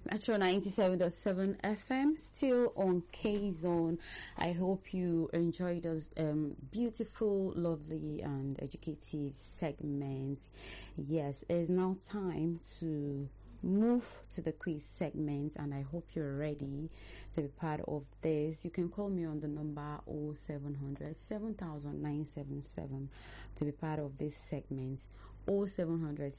Metro 97.7 FM, still on K Zone. I hope you enjoyed those beautiful, lovely, and educative segments. Yes, it's now time to move to the quiz segment, and I hope you're ready to be part of this. You can call me on the number 0700 7977 to be part of this segment. 0700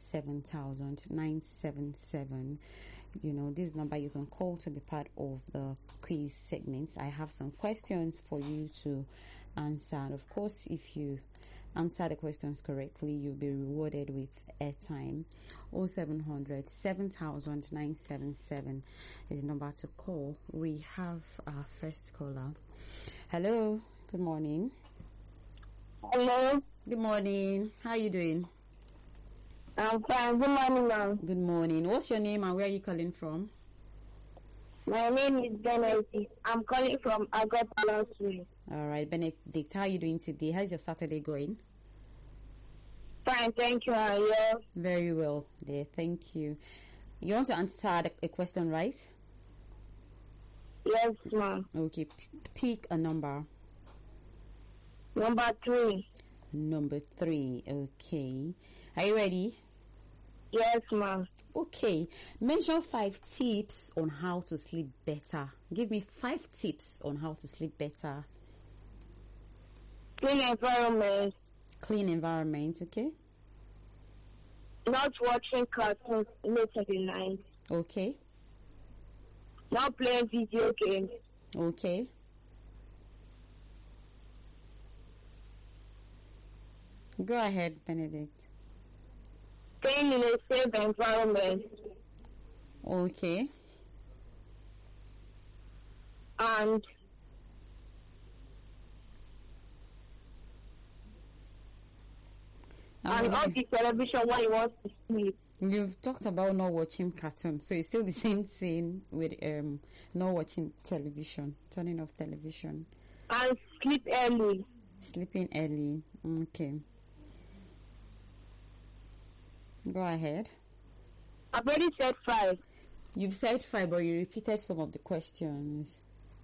7977. You know, this number you can call to be part of the quiz segments. I have some questions for you to answer. And of course, if you answer the questions correctly, you'll be rewarded with airtime. 0700 7977 is the number to call. We have our first caller. Hello, good morning. Hello. Good morning. How are you doing? I'm fine. Good morning, ma'am. Good morning. What's your name and where are you calling from? My name is Benedict. I'm calling from Agota Nursery. All right, Benedict, how are you doing today? How's your Saturday going? Fine, thank you. How are you? Very well, dear. Thank you. You want to answer a question, right? Yes, ma'am. Okay, pick a number. Number 3. Number 3. Okay. Are you ready? Yes, ma'am. Okay. Mention 5 tips on how to sleep better. Give me 5 tips on how to sleep better. Clean environment. Clean environment, okay? Not watching cartoons late at the night. Okay. Not playing video games. Okay. Go ahead, Benedict. Staying in a safe environment. Okay. And off the television when he wants to sleep. You've talked about not watching cartoons, so it's still the same thing with not watching television, turning off television. And sleep early. Sleeping early. Okay. Go ahead. I've already said 5. You've said 5, but you repeated some of the questions.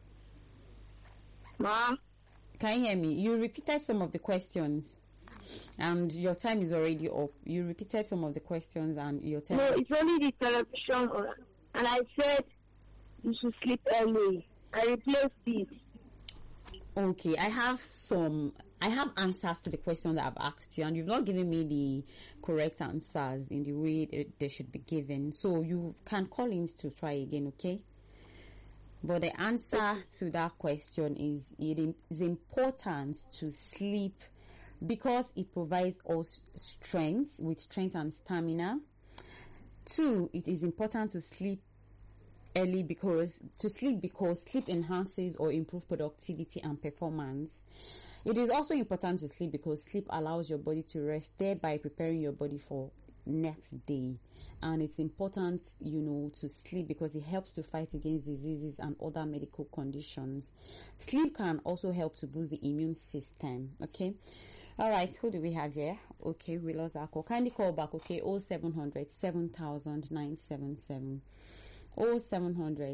Ma? Can you hear me? You repeated some of the questions. And your time is already up. You repeated some of the questions and your time... No, it's only the television. And I said you should sleep early. I replaced it. Okay, I have answers to the questions that I've asked you, and you've not given me the correct answers in the way they should be given. So you can call in to try again, okay? But the answer to that question is it is important to sleep because it provides us strength and stamina. 2, it is important to sleep early because sleep enhances or improves productivity and performance. It is also important to sleep because sleep allows your body to rest, thereby preparing your body for next day. And it's important, to sleep because it helps to fight against diseases and other medical conditions. Sleep can also help to boost the immune system. Okay. All right. Who do we have here? Okay, we lost our call. Kindly call back. Okay, 0700 7977. 0700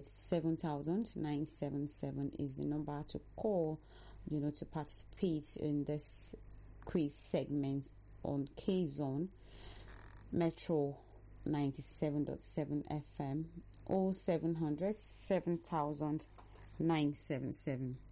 7977 is the number to call, to participate in this quiz segment on K Zone, Metro 97.7 FM, 0700 7977.